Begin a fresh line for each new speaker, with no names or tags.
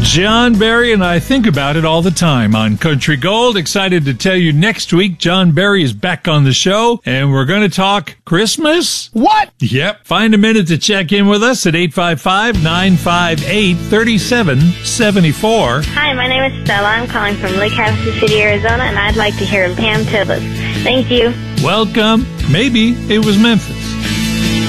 John Barry, and I think about it all the time on Country Gold. Excited to tell you next week John Barry is back on the show, and we're going to talk Christmas.
What?
Yep. Find a minute to check in with us at 855-958-3774.
Hi, my name is Stella. I'm calling from Lake Havasu City, Arizona, and I'd like to hear Pam Tillis. Thank you.
Welcome. Maybe it was Memphis.